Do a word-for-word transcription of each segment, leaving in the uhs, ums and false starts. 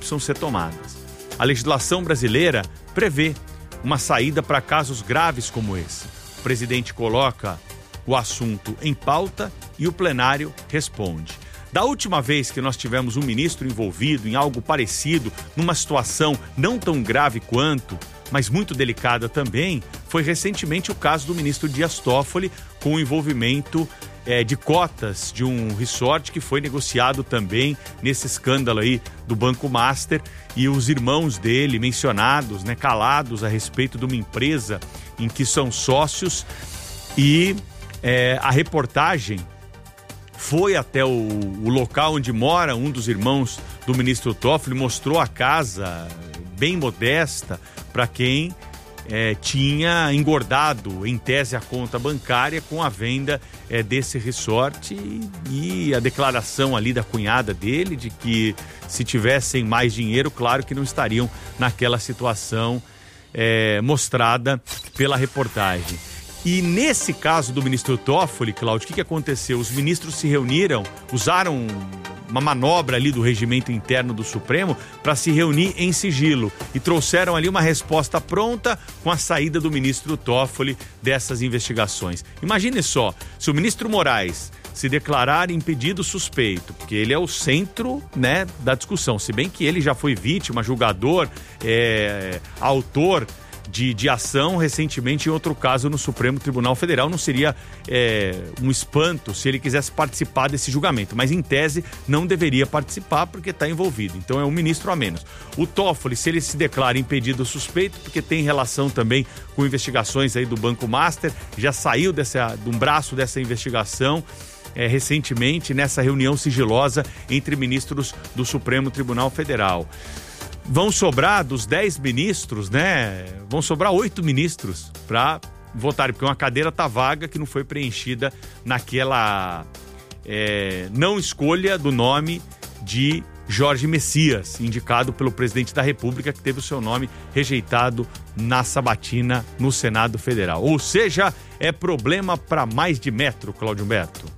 possam ser tomadas. A legislação brasileira prevê uma saída para casos graves como esse. O presidente coloca o assunto em pauta e o plenário responde. Da última vez que nós tivemos um ministro envolvido em algo parecido, numa situação não tão grave quanto, mas muito delicada também, foi recentemente o caso do ministro Dias Toffoli, com o envolvimento é, de cotas de um resort que foi negociado também nesse escândalo aí do Banco Master, e os irmãos dele mencionados, né, calados a respeito de uma empresa em que são sócios, e é, a reportagem foi até o, o local onde mora um dos irmãos do ministro Toffoli, mostrou a casa bem modesta para quem é, tinha engordado, em tese, a conta bancária com a venda é, desse resort, e, e a declaração ali da cunhada dele de que se tivessem mais dinheiro, claro que não estariam naquela situação é, mostrada pela reportagem. E nesse caso do ministro Toffoli, Cláudio, o que, que aconteceu? Os ministros se reuniram, usaram uma manobra ali do regimento interno do Supremo para se reunir em sigilo e trouxeram ali uma resposta pronta com a saída do ministro Toffoli dessas investigações. Imagine só, se o ministro Moraes se declarar impedido suspeito, porque ele é o centro, né, da discussão, se bem que ele já foi vítima, julgador, é, autor De, de ação recentemente em outro caso no Supremo Tribunal Federal, não seria é, um espanto se ele quisesse participar desse julgamento, mas em tese não deveria participar porque está envolvido, então é um ministro a menos. O Toffoli, se ele se declara impedido suspeito, porque tem relação também com investigações aí do Banco Master, já saiu dessa, de um braço dessa investigação é, recentemente nessa reunião sigilosa entre ministros do Supremo Tribunal Federal. Vão sobrar dos dez ministros, né? Vão sobrar oito ministros para votarem, porque uma cadeira tá vaga que não foi preenchida naquela é, não escolha do nome de Jorge Messias, indicado pelo presidente da República, que teve o seu nome rejeitado na sabatina no Senado Federal. Ou seja, é problema para mais de metro, Cláudio Humberto.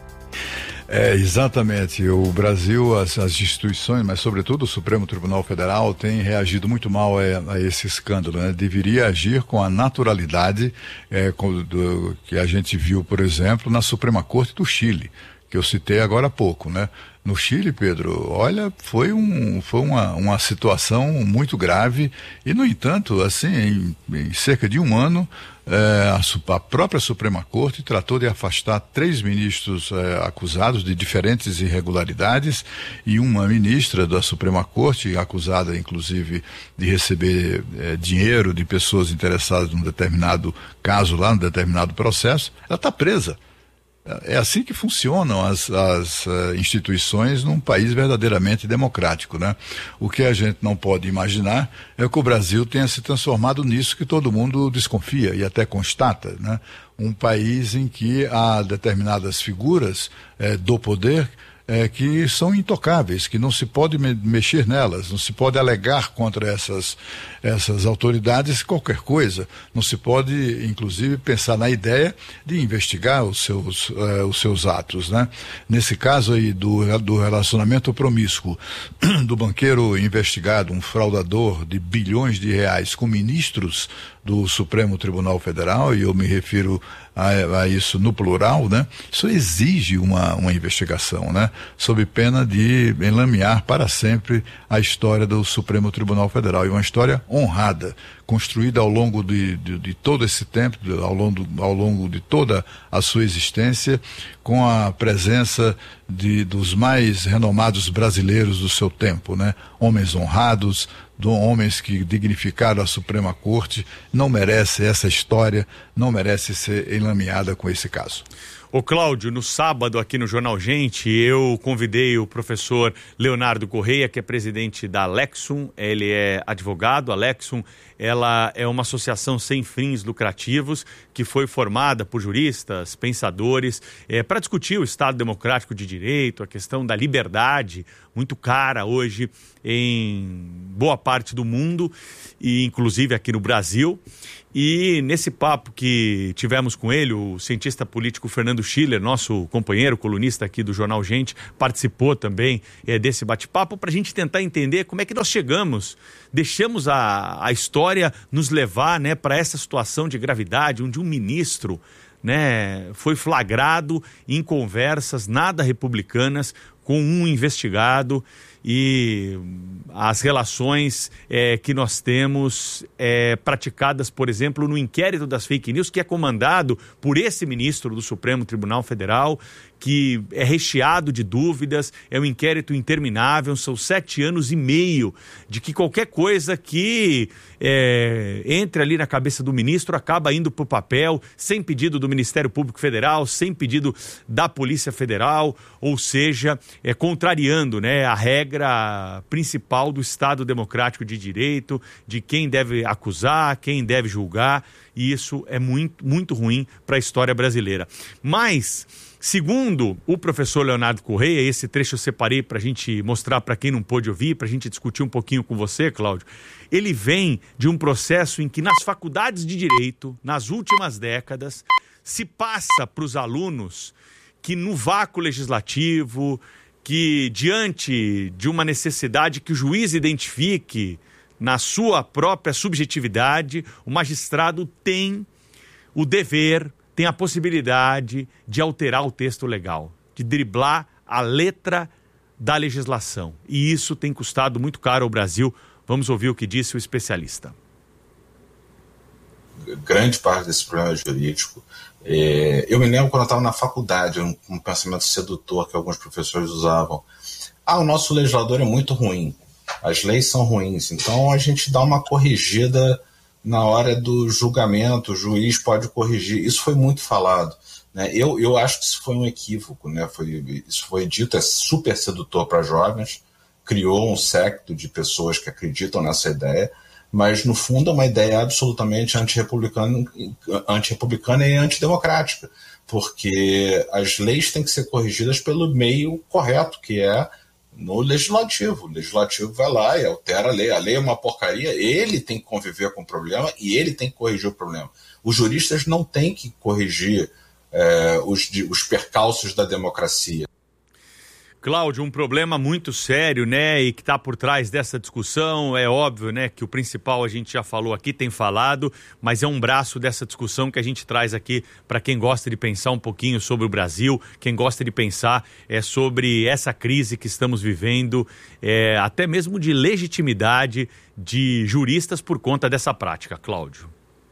É, exatamente. O Brasil, as, as instituições, mas sobretudo o Supremo Tribunal Federal, tem reagido muito mal a, a esse escândalo, né? Deveria agir com a naturalidade é, com, do, que a gente viu, por exemplo, na Suprema Corte do Chile, que eu citei agora há pouco, né? No Chile, Pedro, olha, foi, um, foi uma, uma situação muito grave e, no entanto, assim, em, em cerca de um ano, é, a, a própria Suprema Corte tratou de afastar três ministros é, acusados de diferentes irregularidades e uma ministra da Suprema Corte, acusada, inclusive, de receber é, dinheiro de pessoas interessadas num determinado caso lá, num determinado processo, ela está presa. É assim que funcionam as, as uh, instituições num país verdadeiramente democrático, né? O que a gente não pode imaginar é que o Brasil tenha se transformado nisso que todo mundo desconfia e até constata, né? Um país em que há determinadas figuras eh, do poder É, que são intocáveis, que não se pode me- mexer nelas, não se pode alegar contra essas, essas autoridades qualquer coisa, não se pode, inclusive, pensar na ideia de investigar os seus, uh, os seus atos, né? Nesse caso aí do, do relacionamento promíscuo do banqueiro investigado, um fraudador de bilhões de reais com ministros do Supremo Tribunal Federal, e eu me refiro a, a isso no plural, né? Isso exige uma, uma investigação, né? Sob pena de enlamear para sempre a história do Supremo Tribunal Federal, e uma história honrada, construída ao longo de, de, de todo esse tempo, ao longo, ao longo de toda a sua existência, com a presença de, dos mais renomados brasileiros do seu tempo, né? Homens honrados, de homens que dignificaram a Suprema Corte, não merece essa história, não merece ser enlameada com esse caso. Ô Cláudio, no sábado aqui no Jornal Gente, eu convidei o professor Leonardo Correia, que é presidente da Lexum, ele é advogado. A Lexum, ela é uma associação sem fins lucrativos que foi formada por juristas, pensadores, é, para discutir o Estado Democrático de Direito, a questão da liberdade, muito cara hoje em boa parte do mundo, e inclusive aqui no Brasil. E nesse papo que tivemos com ele, o cientista político Fernando Schiller, nosso companheiro, colunista aqui do Jornal Gente, participou também é, desse bate-papo para a gente tentar entender como é que nós chegamos, deixamos a, a história nos levar, né, para essa situação de gravidade, onde um ministro, né, foi flagrado em conversas nada republicanas com um investigado, e as relações é, que nós temos é, praticadas, por exemplo, no inquérito das fake news, que é comandado por esse ministro do Supremo Tribunal Federal, que é recheado de dúvidas, é um inquérito interminável, são sete anos e meio de que qualquer coisa que é, entre ali na cabeça do ministro acaba indo para o papel, sem pedido do Ministério Público Federal, sem pedido da Polícia Federal, ou seja, é, contrariando, né, a regra principal do Estado Democrático de Direito, de quem deve acusar, quem deve julgar, e isso é muito, muito ruim para a história brasileira. Mas, segundo o professor Leonardo Correia, esse trecho eu separei para a gente mostrar para quem não pôde ouvir, para a gente discutir um pouquinho com você, Cláudio, ele vem de um processo em que nas faculdades de Direito, nas últimas décadas, se passa para os alunos que no vácuo legislativo, que diante de uma necessidade que o juiz identifique na sua própria subjetividade, o magistrado tem o dever, tem a possibilidade de alterar o texto legal, de driblar a letra da legislação. E isso tem custado muito caro ao Brasil. Vamos ouvir o que disse o especialista. Grande parte desse problema jurídico. É, eu me lembro quando eu estava na faculdade, um, um pensamento sedutor que alguns professores usavam. Ah, o nosso legislador é muito ruim, as leis são ruins, então a gente dá uma corrigida na hora do julgamento, o juiz pode corrigir. Isso foi muito falado, né? Eu, eu acho que isso foi um equívoco, né? Foi, isso foi dito, é super sedutor para jovens, criou um séquito de pessoas que acreditam nessa ideia, mas no fundo é uma ideia absolutamente antirrepublicana, antirrepublicana e antidemocrática, porque as leis têm que ser corrigidas pelo meio correto, que é no legislativo. O legislativo vai lá e altera a lei. A lei é uma porcaria, ele tem que conviver com o problema e ele tem que corrigir o problema. Os juristas não têm que corrigir é, os, os percalços da democracia. Cláudio, um problema muito sério, né, e que está por trás dessa discussão, é óbvio, né, que o principal a gente já falou aqui, tem falado, mas é um braço dessa discussão que a gente traz aqui para quem gosta de pensar um pouquinho sobre o Brasil, quem gosta de pensar é, sobre essa crise que estamos vivendo, é, até mesmo de legitimidade de juristas por conta dessa prática, Cláudio.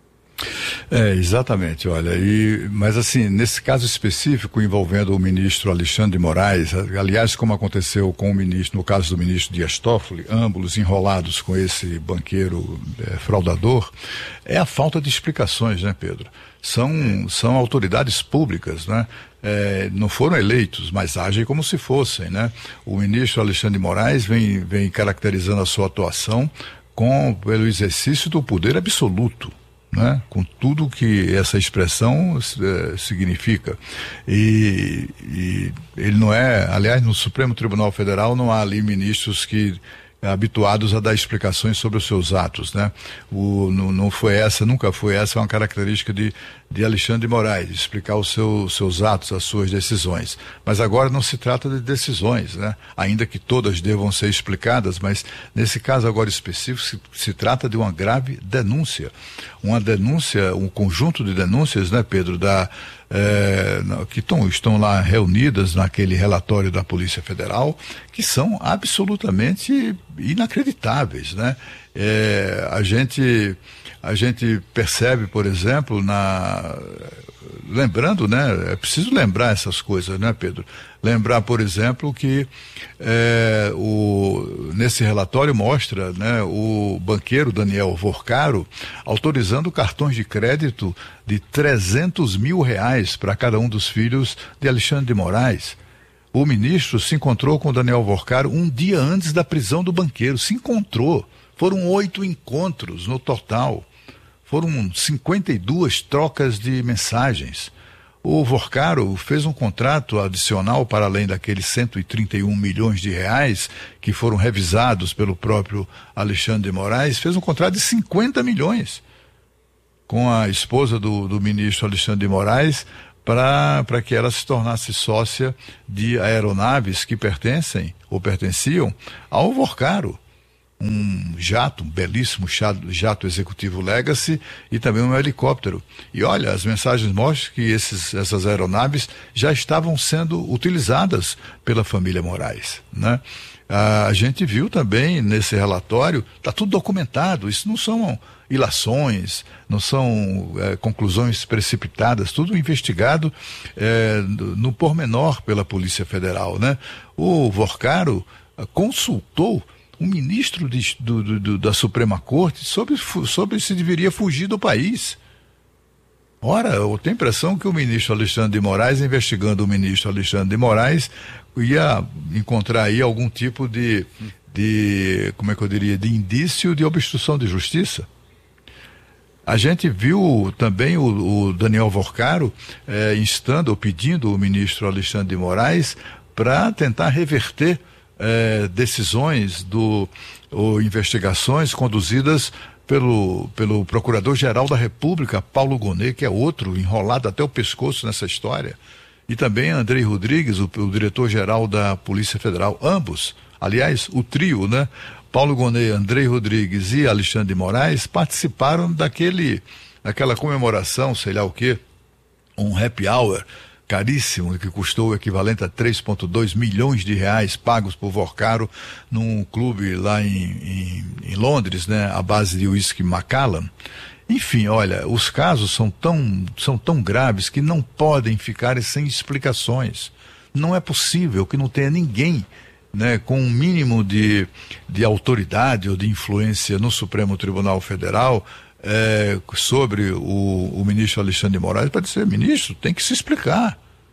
É, exatamente, olha, e, mas assim, nesse caso específico envolvendo o ministro Alexandre de Moraes, aliás, como aconteceu com o ministro, no caso do ministro Dias Toffoli, ambos enrolados com esse banqueiro é, fraudador, é a falta de explicações, né, Pedro? São, são autoridades públicas, né? É, não foram eleitos, mas agem como se fossem, né? O ministro Alexandre de Moraes vem, vem caracterizando a sua atuação com, pelo exercício do poder absoluto, né? Com tudo que essa expressão é, significa. E, e ele não é, aliás, no Supremo Tribunal Federal não há ali ministros que habituados a dar explicações sobre os seus atos, né? O, não, não foi essa, nunca foi essa uma característica de, de Alexandre de Moraes, explicar os seu, seus atos, as suas decisões. Mas agora não se trata de decisões, né? Ainda que todas devam ser explicadas, mas nesse caso agora específico se, se trata de uma grave denúncia. Uma denúncia, um conjunto de denúncias, né, Pedro, da É, que tão, estão lá reunidas naquele relatório da Polícia Federal, que são absolutamente inacreditáveis, né? É, a gente, a gente percebe, por exemplo, na, lembrando, né? É preciso lembrar essas coisas, né, Pedro? Lembrar, por exemplo, que é, o, nesse relatório mostra, né, o banqueiro Daniel Vorcaro autorizando cartões de crédito de trezentos mil reais para cada um dos filhos de Alexandre de Moraes. O ministro se encontrou com o Daniel Vorcaro um dia antes da prisão do banqueiro. Se encontrou. Foram oito encontros no total. Foram cinquenta e duas trocas de mensagens. O Vorcaro fez um contrato adicional para além daqueles cento e trinta e um milhões de reais que foram revisados pelo próprio Alexandre de Moraes, fez um contrato de cinquenta milhões com a esposa do, do ministro Alexandre de Moraes para que ela se tornasse sócia de aeronaves que pertencem ou pertenciam ao Vorcaro. Um jato, um belíssimo jato, jato executivo Legacy e também um helicóptero. E olha, as mensagens mostram que esses, essas aeronaves já estavam sendo utilizadas pela família Moraes, né? Ah, a gente viu também nesse relatório, está tudo documentado, isso não são ilações, não são é, conclusões precipitadas, tudo investigado é, no, no pormenor pela Polícia Federal, né? O Vorcaro ah, consultou um ministro de, do, do, da Suprema Corte sobre, sobre se deveria fugir do país. Ora, eu tenho a impressão que o ministro Alexandre de Moraes, investigando o ministro Alexandre de Moraes, ia encontrar aí algum tipo de, de como é que eu diria, de indício de obstrução de justiça. A gente viu também o, o Daniel Vorcaro eh, instando ou pedindo o ministro Alexandre de Moraes para tentar reverter É, decisões do, ou investigações conduzidas pelo, pelo Procurador-Geral da República, Paulo Gonet, que é outro enrolado até o pescoço nessa história, e também Andrei Rodrigues, o, o diretor-geral da Polícia Federal, ambos, aliás, o trio, né? Paulo Gonet, Andrei Rodrigues e Alexandre de Moraes participaram daquele, daquela comemoração, sei lá o quê, um happy hour, caríssimo, que custou o equivalente a três vírgula dois milhões de reais pagos por Vorcaro num clube lá em, em, em Londres, né, à base de whisky Macallan. Enfim, olha, os casos são tão, são tão graves que não podem ficar sem explicações. Não é possível que não tenha ninguém, né, com um mínimo de, de autoridade ou de influência no Supremo Tribunal Federal É, sobre o, o ministro Alexandre de Moraes para dizer, ministro, tem que se explicar.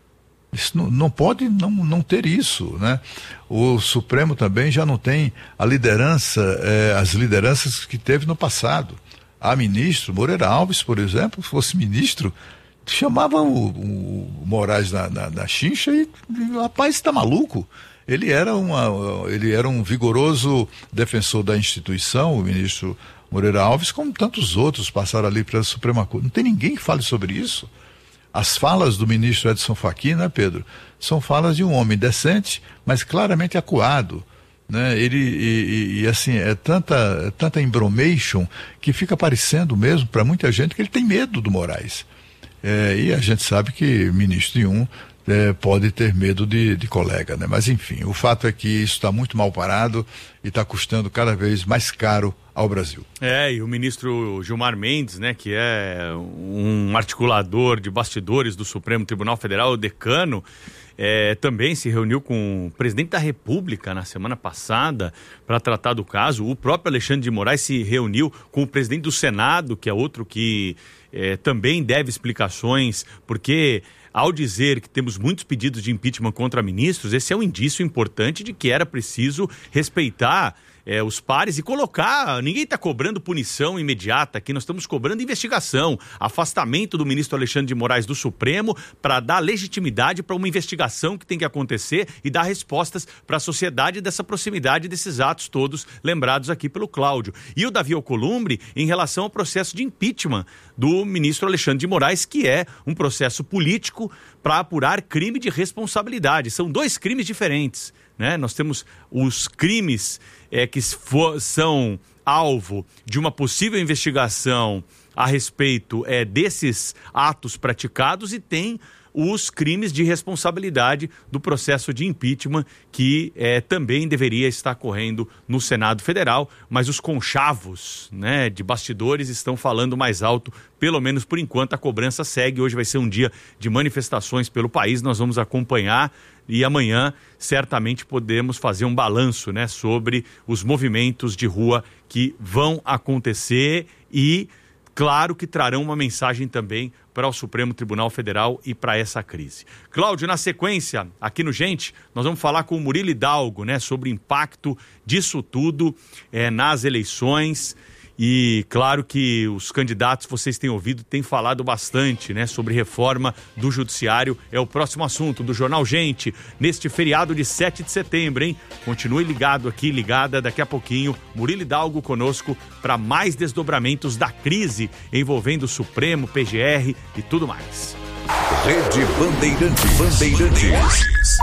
Isso não, não pode não, não ter isso, né? O Supremo também já não tem a liderança, é, as lideranças que teve no passado. Há ministro, Moreira Alves, por exemplo, fosse ministro, chamava o, o Moraes na, na, na chincha e o rapaz está maluco. Ele era, uma, ele era um vigoroso defensor da instituição, o ministro Moreira Alves, como tantos outros passaram ali pela Suprema Corte. Não tem ninguém que fale sobre isso. As falas do ministro Edson Fachin, né, Pedro, são falas de um homem decente, mas claramente acuado, né? Ele, e, e, e assim, é tanta, é tanta embromation que fica parecendo mesmo para muita gente que ele tem medo do Moraes. É, e a gente sabe que ministro nenhum É, pode ter medo de, de colega, né? Mas enfim, o fato é que isso está muito mal parado e está custando cada vez mais caro ao Brasil. É, e o ministro Gilmar Mendes, né, que é um articulador de bastidores do Supremo Tribunal Federal, o decano, é, também se reuniu com o presidente da República na semana passada para tratar do caso. O próprio Alexandre de Moraes se reuniu com o presidente do Senado, que é outro que é, também deve explicações, porque ao dizer que temos muitos pedidos de impeachment contra ministros, esse é um indício importante de que era preciso respeitar é, os pares e colocar... Ninguém está cobrando punição imediata aqui, nós estamos cobrando investigação, afastamento do ministro Alexandre de Moraes do Supremo para dar legitimidade para uma investigação que tem que acontecer e dar respostas para a sociedade dessa proximidade desses atos todos lembrados aqui pelo Cláudio. E o Davi Alcolumbre em relação ao processo de impeachment do ministro Alexandre de Moraes, que é um processo político para apurar crime de responsabilidade. São dois crimes diferentes, né? Nós temos os crimes é, que for, são alvo de uma possível investigação a respeito é, desses atos praticados, e tem os crimes de responsabilidade do processo de impeachment, que é, também deveria estar correndo no Senado Federal, mas os conchavos, né, de bastidores estão falando mais alto, pelo menos por enquanto. A cobrança segue. Hoje vai ser um dia de manifestações pelo país, nós vamos acompanhar, e amanhã certamente podemos fazer um balanço, né, sobre os movimentos de rua que vão acontecer e, claro, que trarão uma mensagem também para o Supremo Tribunal Federal e para essa crise. Cláudio, na sequência, aqui no Gente, nós vamos falar com o Murilo Hidalgo, né, sobre o impacto disso tudo é, nas eleições E claro que os candidatos, vocês têm ouvido, têm falado bastante, né, sobre reforma do judiciário. É o próximo assunto do Jornal Gente, neste feriado de sete de setembro, hein? Continue ligado aqui, ligada, daqui a pouquinho, Murilo Hidalgo conosco para mais desdobramentos da crise envolvendo o Supremo, P G R e tudo mais. Rede Bandeirantes. Bandeirantes.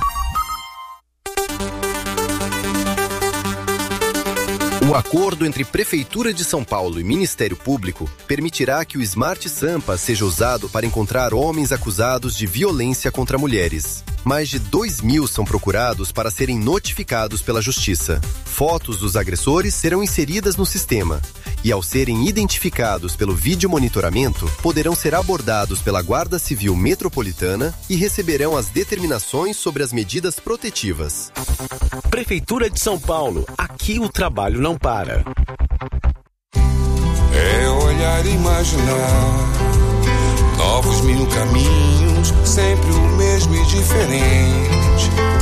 O acordo entre Prefeitura de São Paulo e Ministério Público permitirá que o Smart Sampa seja usado para encontrar homens acusados de violência contra mulheres. Mais de dois mil são procurados para serem notificados pela Justiça. Fotos dos agressores serão inseridas no sistema e, ao serem identificados pelo vídeo monitoramento, poderão ser abordados pela Guarda Civil Metropolitana e receberão as determinações sobre as medidas protetivas. Prefeitura de São Paulo, aqui o trabalho não para. É olhar e imaginar novos mil caminhos, sempre o mesmo e diferente.